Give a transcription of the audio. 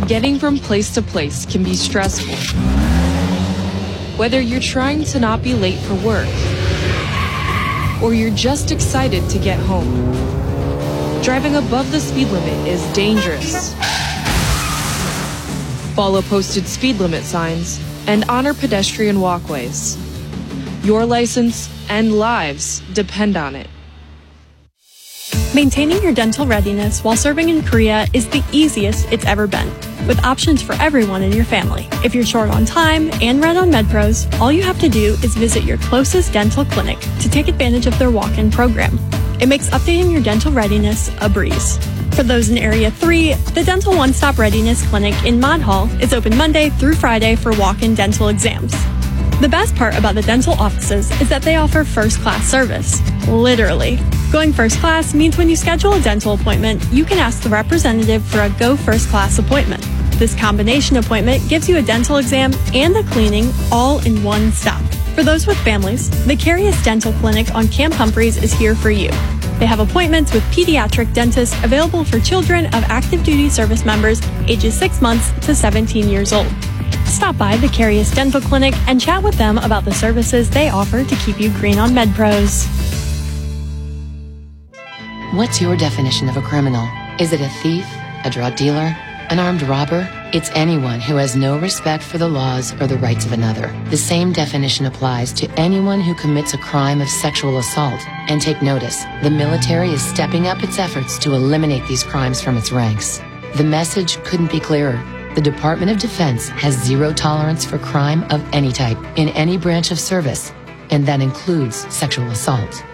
Getting from place to place can be stressful. Whether you're trying to not be late for work, or you're just excited to get home, driving above the speed limit is dangerous. Follow posted speed limit signs and honor pedestrian walkways. Your license and lives depend on it. Maintaining your dental readiness while serving in Korea is the easiest it's ever been, with options for everyone in your family. If you're short on time and red on MedPros, all you have to do is visit your closest dental clinic to take advantage of their walk-in program. It makes updating your dental readiness a breeze. For those in Area 3, the Dental One Stop Readiness Clinic in Mod Hall is open Monday through Friday for walk-in dental exams. The best part about the dental offices is that they offer first-class service. Literally. Going first class means when you schedule a dental appointment, you can ask the representative for a Go First Class appointment. This combination appointment gives you a dental exam and a cleaning all in one stop. For those with families, the Carius Dental Clinic on Camp Humphreys is here for you. They have appointments with pediatric dentists available for children of active duty service members ages 6 months to 17 years old. Stop by the Carius Dental Clinic and chat with them about the services they offer to keep you green on MedPros. What's your definition of a criminal? Is it a thief, a drug dealer, an armed robber? It's anyone who has no respect for the laws or the rights of another. The same definition applies to anyone who commits a crime of sexual assault. And take notice, the military is stepping up its efforts to eliminate these crimes from its ranks. The message couldn't be clearer. The Department of Defense has zero tolerance for crime of any type in any branch of service, and that includes sexual assault.